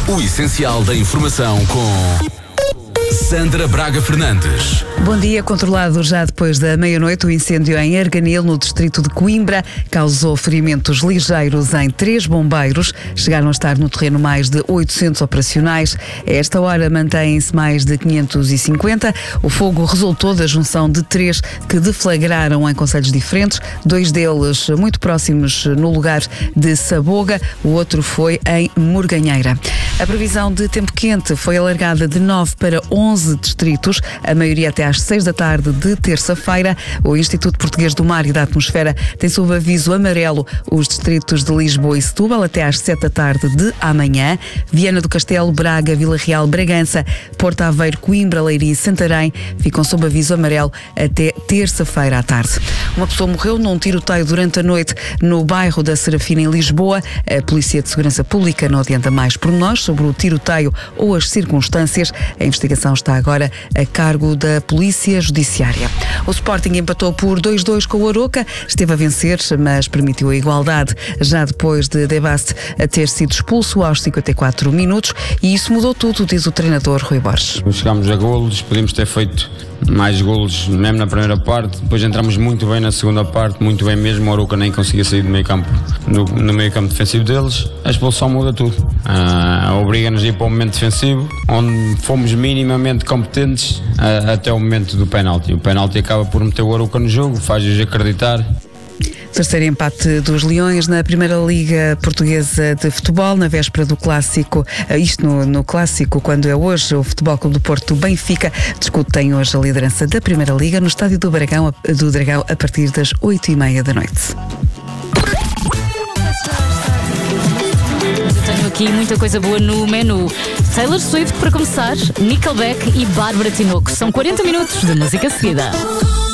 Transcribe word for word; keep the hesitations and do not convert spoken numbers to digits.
O essencial da informação com Sandra Braga Fernandes. Bom dia. Controlado já depois da meia-noite, o incêndio em Arganil, no distrito de Coimbra, causou ferimentos ligeiros em três bombeiros. Chegaram a estar no terreno mais de oitocentos operacionais. A esta hora mantêm-se mais de quinhentos e cinquenta. O fogo resultou da junção de três que deflagraram em concelhos diferentes, dois deles muito próximos no lugar de Saboga, o outro foi em Morganheira. A previsão de tempo quente foi alargada de nove para onze distritos, a maioria até às seis da tarde de terça-feira. O Instituto Português do Mar e da Atmosfera tem sob aviso amarelo os distritos de Lisboa e Setúbal até às sete da tarde de amanhã. Viana do Castelo, Braga, Vila Real, Bragança, Porto Aveiro, Coimbra, Leiria e Santarém ficam sob aviso amarelo até terça-feira à tarde. Uma pessoa morreu num tiroteio durante a noite no bairro da Serafina, em Lisboa. A Polícia de Segurança Pública não adianta mais pormenores sobre o tiroteio ou as circunstâncias. A investigação está agora a cargo da Polícia Judiciária. O Sporting empatou por dois a dois com o Aroca. Esteve a vencer, mas permitiu a igualdade já depois de De Baste a ter sido expulso aos cinquenta e quatro minutos, e isso mudou tudo, diz o treinador Rui Borges. Chegámos a golos, podíamos ter feito mais golos mesmo na primeira parte, depois entramos muito bem na segunda parte, muito bem mesmo. O Aroca nem conseguia sair do meio campo, no, no meio campo defensivo deles. A expulsão muda tudo, ah, obriga-nos a ir para o momento defensivo, onde fomos minimamente competentes ah, até o momento do penalti. O penalti acaba por meter o Aroca no jogo, faz-os acreditar. Terceiro empate dos Leões na Primeira Liga Portuguesa de Futebol, na véspera do Clássico. Isto no, no Clássico, quando é hoje, o Futebol Clube do Porto Benfica discutem hoje a liderança da Primeira Liga no Estádio do Dragão, do Dragão a partir das oito e meia da noite. Eu tenho aqui muita coisa boa no menu. Taylor Swift para começar, Nickelback e Bárbara Tinoco. São quarenta minutos de música seguida.